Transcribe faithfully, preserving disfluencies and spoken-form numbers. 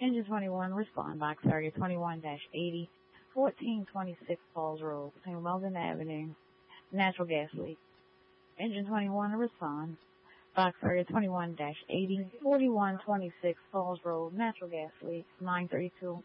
Engine twenty-one, respond. Box area twenty-one eighty, fourteen twenty-six Falls Road, between Weldon Avenue, natural gas leak. Engine twenty-one, respond. Box area twenty-one eighty, forty-one twenty-six Falls Road, natural gas leak, nine thirty-two.